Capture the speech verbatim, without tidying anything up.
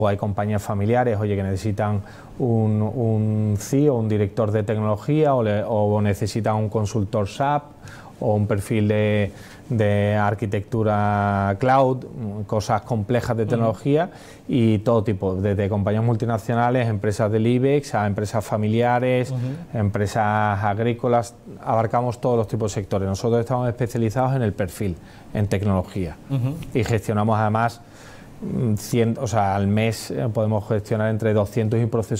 O hay compañías familiares, oye, que necesitan un, un C I O, un director de tecnología, o, le, o necesitan un consultor S A P, o un perfil de, de arquitectura cloud, cosas complejas de tecnología, uh-huh. y todo tipo, desde compañías multinacionales, empresas del IBEX, a empresas familiares, uh-huh. empresas agrícolas, abarcamos todos los tipos de sectores. Nosotros estamos especializados en el perfil, en tecnología, uh-huh. y gestionamos además cien, o sea, al mes podemos gestionar entre doscientos y un proceso